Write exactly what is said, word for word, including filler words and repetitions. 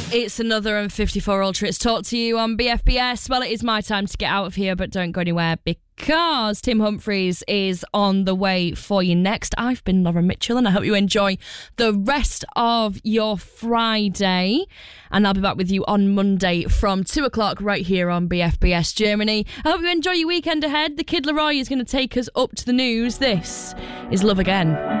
It's another M fifty-four Ultra. It's Talk to You on B F B S. Well, it is my time to get out of here, but don't go anywhere because Tim Humphries is on the way for you next. I've been Lauren Mitchell, and I hope you enjoy the rest of your Friday. And I'll be back with you on Monday from two o'clock right here on B F B S Germany. I hope you enjoy your weekend ahead. The Kid Laroi is going to take us up to the news. This is Love Again.